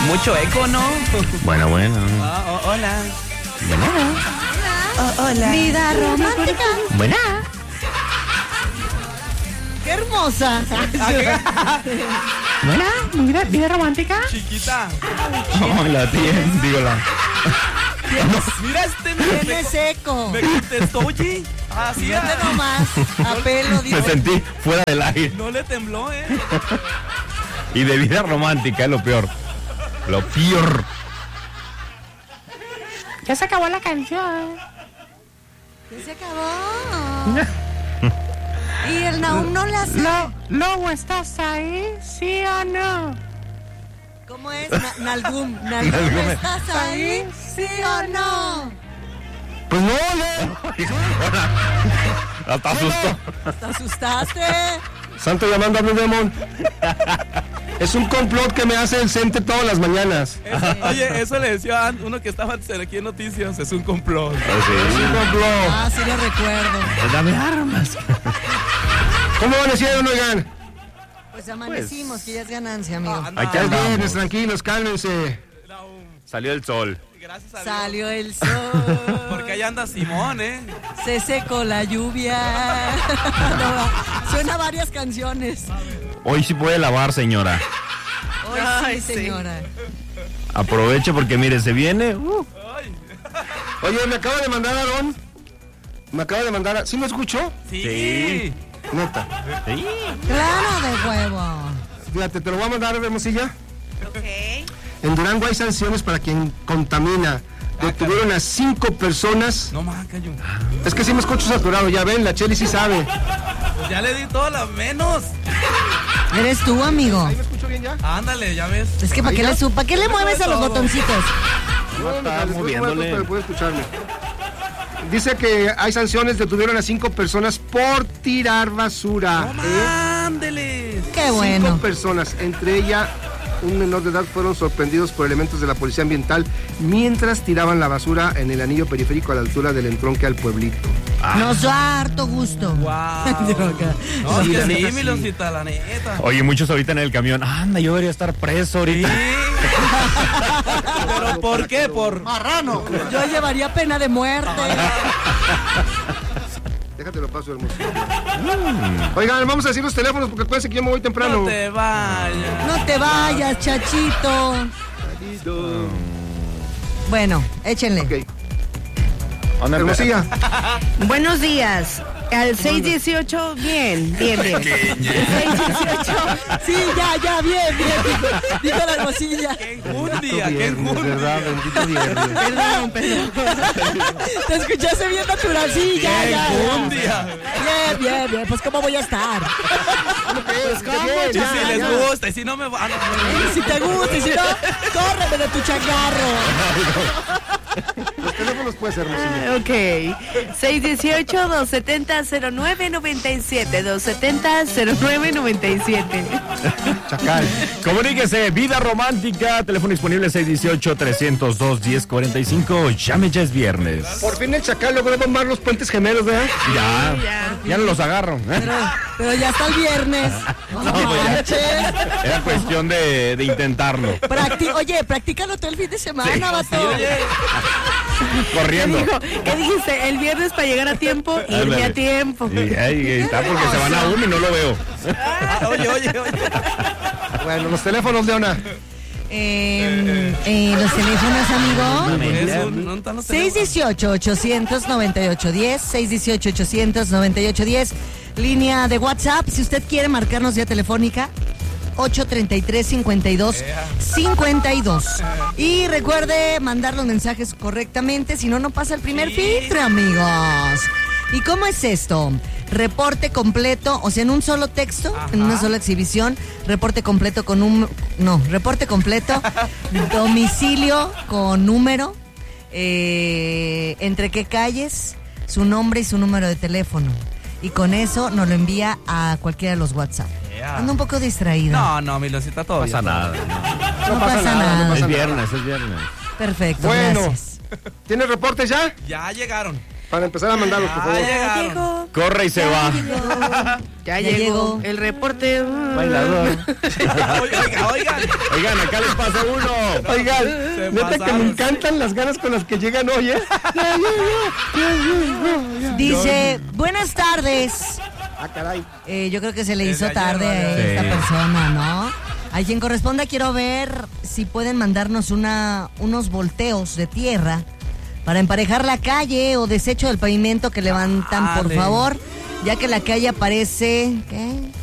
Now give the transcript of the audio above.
Mucho eco, ¿no? Bueno. Hola. Hola. Vida romántica. Buena. ¡Qué hermosa! Buena, vida romántica. Chiquita. No, la tía, digo la. Mira este Tiene seco. me contestó, oye. Así Fíjate nomás. A pelo, Me digo. sentí fuera del aire. No le tembló, Y de vida romántica es lo peor. Lo peor. Ya se acabó la canción. ¿Qué se acabó? Y el Naum no la hace. Lobo, ¿estás ahí? ¿Sí o no? ¿Cómo es? Nalgum. ¿Nalgum estás ahí? ¿Sí o no? Pues no, ya. Hasta asustó. ¿Te asustaste? Santo llamando a Blue Demon. Es un complot que me hace el Cente todas las mañanas. Oye, eso le decía a uno que estaba antes aquí en Noticias. Es un complot. Es un complot. Ah, sí lo recuerdo. Dame armas. ¿Cómo amanecieron, oigan? Pues amanecimos, que ya es ganancia, amigo. Aquí Ya es andamos. viernes, tranquilos, cálmense. Salió el sol. Gracias a Dios. Salió el sol. Porque allá anda Simón, Se secó la lluvia. No, suena varias canciones. Hoy sí puede lavar, señora. Hoy Ay, sí, sí. señora. Aproveche porque mire, se viene. Oye, me acaba de mandar Aarón. ¿Sí me escuchó? Sí. Neta. Sí. Claro, de huevo. Fíjate, te lo voy a mandar, Hermosilla. Ok. En Durango hay sanciones para quien contamina. Detuvieron a 5 personas. No más, Cayo. Es que sí me escucho saturado, ya ven, la Cheli sí sabe. Pues ya le di todas las menos. Eres tú, amigo. ¿Ahí me escucho bien ya? Ándale, ya ves. Es que ¿para qué le mueves a los botoncitos? Está Les doy moviéndole. pero puede escucharme. Dice que hay sanciones, detuvieron a 5 personas por tirar basura. Ándele. Qué 5 bueno. personas, entre ellas un menor de edad, fueron sorprendidos por elementos de la Policía Ambiental mientras tiraban la basura en el anillo periférico a la altura del entronque al pueblito. Nos da harto gusto. Wow. No, es Sí, que la sí, neta, mi sí. Loncita, la neta. Oye, muchos ahorita en el camión. Anda, yo debería estar preso ahorita. ¿Pero por qué? Por ¡Marrano! Yo llevaría pena de muerte. Déjate lo paso, hermoso. Oigan, vamos a decir los teléfonos porque acuérdense que yo me voy temprano. no te vayas. No te vayas, chachito. Bueno, échenle. Ok. ¿Dónde Hermosilla. Buenos días. Al 618, bien. 618. Sí, ya, bien. Dijo la hermosilla. ¡Qué enjundia! ¡Qué Viernes, enjundia! ¿verdad? Bendito viernes. Perdón. Te escuchaste bien natural. Sí, ¡Qué ya. enjundia! Bien. Pues, ¿cómo voy a estar? Y si les gusta, y si no me va. Y si te gusta, y si no, córreme de tu changarro. Los teléfonos puede ser, hermosilla. Ok. 618-270-0997. 270-0997. Chacal. Comuníquese, vida romántica, teléfono disponible 618-302-1045. Llame, ya es viernes. Por fin el Chacal logró tomar los puentes gemelos, ¿verdad? Ya no los agarro. Pero ya está el viernes. No pues ya. manches. Era cuestión de intentarlo. Oye, practícalo todo el fin de semana, Sí, vato. Oye, Corriendo. ¿Qué dijiste? El viernes para llegar a tiempo, irme Ándale. a tiempo. Y ahí está porque se van a uno y no lo veo. oye. Bueno, los teléfonos, Leona. Los teléfonos, amigo. ¿No están los teléfonos? 618-898-10, 618-898-10, línea de WhatsApp, si usted quiere marcarnos vía telefónica, 833-52-52. Y recuerde mandar los mensajes correctamente, si no, no pasa el primer filtro, amigos. ¿Y cómo es esto? Reporte completo, o sea, en un solo texto, en una sola exhibición, reporte completo reporte completo, domicilio con número, entre qué calles, su nombre y su número de teléfono. Y con eso nos lo envía a cualquiera de los WhatsApp. Ando un poco distraída. No, mi Loncita, todo No pasa bien. nada. No pasa nada. no Es pasa viernes, es viernes. Perfecto, Bueno. gracias. ¿Tienes reportes ya? Ya llegaron. Para empezar a mandarlos, por favor. Ya llegaron. Corre y se va. Ya llegó el reporte. Bailador. Oigan, Acá les pasa uno. Oigan, Se neta que pasaron. me encantan las ganas con las que llegan hoy, ¿eh? Dice, buenas tardes. Ah, caray. Yo creo que se le Desde hizo tarde ayer, a ¿vale? esta Sí. persona, ¿no? A quien corresponda, quiero ver si pueden mandarnos unos volteos de tierra para emparejar la calle o desecho del pavimento que levantan, por Dale. favor, ya que la calle aparece... ¿qué?